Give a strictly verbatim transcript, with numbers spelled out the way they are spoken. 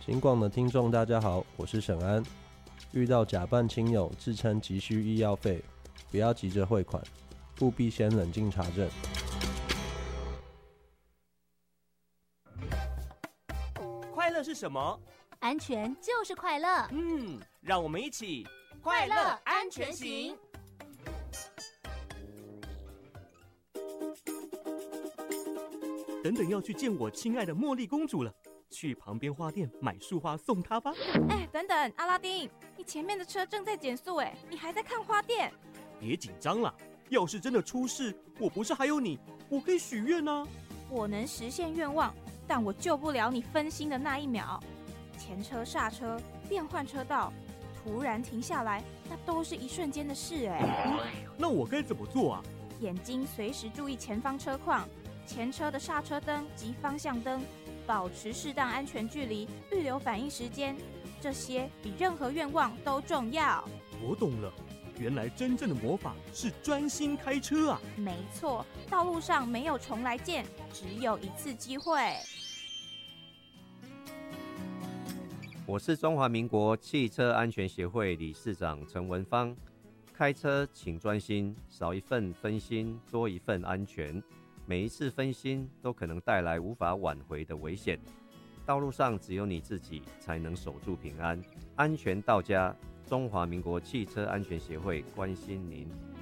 警广的听众大家好，我是沈安。遇到假扮亲友自称急需医药费，不要急着汇款，务必先冷静查证。 快乐是什么？ 安全就是快乐。 嗯，让我们一起快乐安全行。 等等要去见我亲爱的茉莉公主了，去旁边花店买束花送她吧。 哎，等等，阿拉丁，你前面的车正在减速，哎，你还在看花店？ 别紧张啦，要是真的出事，我不是还有你，我可以许愿啊。 我能实现愿望，但我救不了你分心的那一秒。前车刹车，变换车道，突然停下来，那都是一瞬间的事哎。 那我该怎么做啊？ 眼睛随时注意前方车况，前车的刹车灯及方向灯，保持适当安全距离，预留反应时间，这些比任何愿望都重要。 我懂了，原来真正的魔法是专心开车啊。 没错，道路上没有重来键，只有一次机会。 我是中华民国汽车安全协会理事长陈文芳。开车请专心，少一份分心，多一份安全。每一次分心都可能带来无法挽回的危险。道路上只有你自己才能守住平安，安全到家。中华民国汽车安全协会关心您。